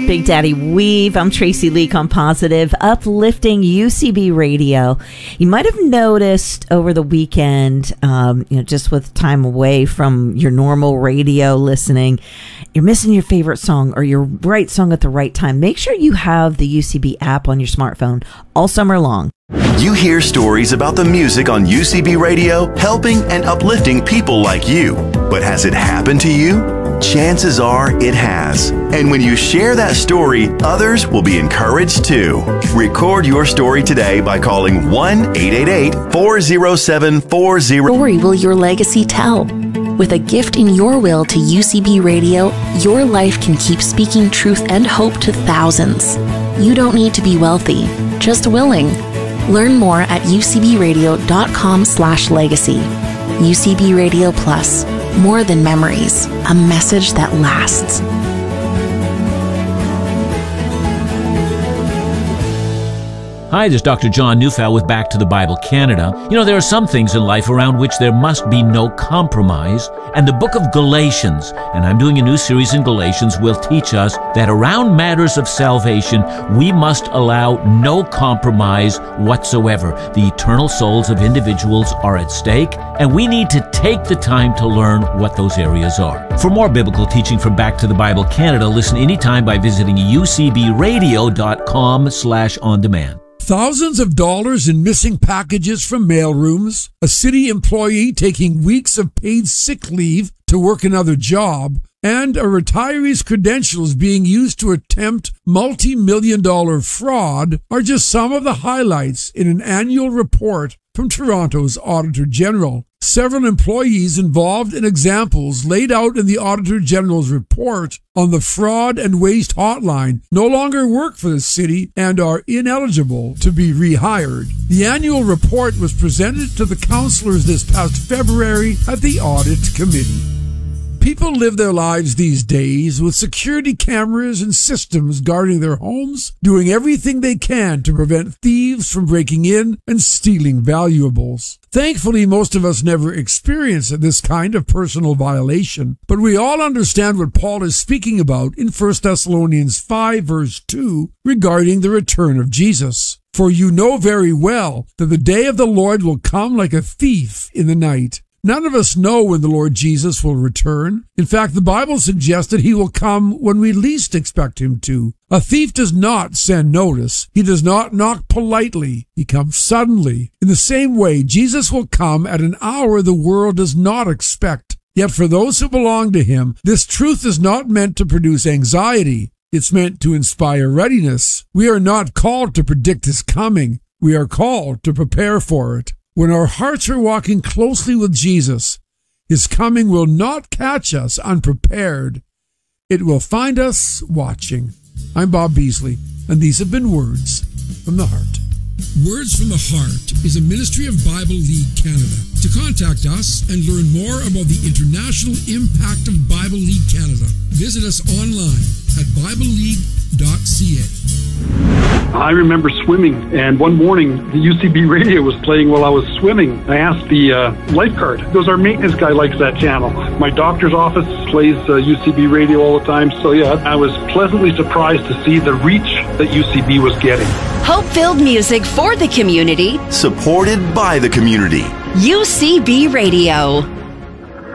Big Daddy Weave. I'm Tracy Lee, Compositive, uplifting UCB Radio. You might have noticed over the weekend, just with time away from your normal radio listening, you're missing your favorite song or your right song at the right time. Make sure you have the UCB app on your smartphone all summer long. You hear stories about the music on UCB Radio, helping and uplifting people like you. But has it happened to you? Chances are it has. And when you share that story, others will be encouraged too. Record your story today by calling 1-888-407-40. Story will your legacy tell? With a gift in your will to UCB Radio, your life can keep speaking truth and hope to thousands. You don't need to be wealthy, just willing. Learn more at ucbradio.com/legacy. UCB Radio Plus. More than memories, a message that lasts. Hi, this is Dr. John Neufeld with Back to the Bible Canada. There are some things in life around which there must be no compromise, and the book of Galatians, and I'm doing a new series in Galatians, will teach us that around matters of salvation, we must allow no compromise whatsoever. The eternal souls of individuals are at stake, and we need to take the time to learn what those areas are. For more biblical teaching from Back to the Bible Canada, listen anytime by visiting ucbradio.com/on-demand. Thousands of dollars in missing packages from mailrooms, a city employee taking weeks of paid sick leave to work another job, and a retiree's credentials being used to attempt multi-million-dollar fraud are just some of the highlights in an annual report from Toronto's Auditor General. Several employees involved in examples laid out in the Auditor General's report on the Fraud and Waste Hotline no longer work for the city and are ineligible to be rehired. The annual report was presented to the councillors this past February at the Audit Committee. People live their lives these days with security cameras and systems guarding their homes, doing everything they can to prevent thieves from breaking in and stealing valuables. Thankfully, most of us never experience this kind of personal violation, but we all understand what Paul is speaking about in 1 Thessalonians 5, verse 2, regarding the return of Jesus. For you know very well that the day of the Lord will come like a thief in the night. None of us know when the Lord Jesus will return. In fact, the Bible suggests that he will come when we least expect him to. A thief does not send notice. He does not knock politely. He comes suddenly. In the same way, Jesus will come at an hour the world does not expect. Yet for those who belong to him, this truth is not meant to produce anxiety. It's meant to inspire readiness. We are not called to predict his coming. We are called to prepare for it. When our hearts are walking closely with Jesus, his coming will not catch us unprepared. It will find us watching. I'm Bob Beasley, and these have been Words from the Heart. Words from the Heart is a ministry of Bible League Canada. To contact us and learn more about the international impact of Bible League Canada, visit us online at BibleLeague.ca. I remember swimming, and one morning the UCB radio was playing while I was swimming. I asked the lifeguard, because our maintenance guy likes that channel. My doctor's office plays UCB radio all the time, so yeah, I was pleasantly surprised to see the reach that UCB was getting. Hope-filled music for the community. Supported by the community. UCB Radio.